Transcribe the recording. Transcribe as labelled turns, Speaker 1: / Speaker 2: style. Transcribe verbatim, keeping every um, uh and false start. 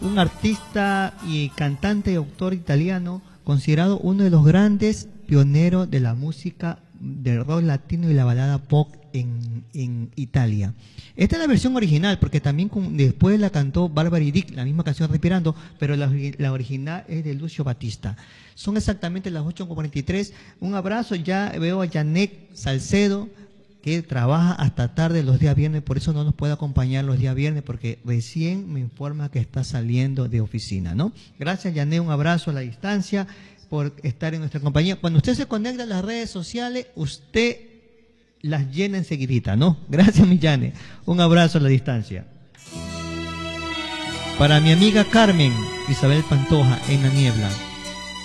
Speaker 1: un artista y cantante y autor italiano considerado uno de los grandes pioneros de la música del rock latino y la balada pop en, en Italia. Esta es la versión original, porque también con, después la cantó Barbara Dick, la misma canción Respirando, pero la, la original es de Lucio Batista. Son exactamente las ocho con cuarenta y tres. Un abrazo, ya veo a Janet Salcedo, que trabaja hasta tarde los días viernes, por eso no nos puede acompañar los días viernes, porque recién me informa que está saliendo de oficina, ¿no? Gracias, Janet, un abrazo a la distancia por estar en nuestra compañía. Cuando usted se conecta a las redes sociales, usted las llena enseguidita, ¿no? Gracias, mi Janet. Un abrazo a la distancia. Para mi amiga Carmen Isabel Pantoja, en la niebla.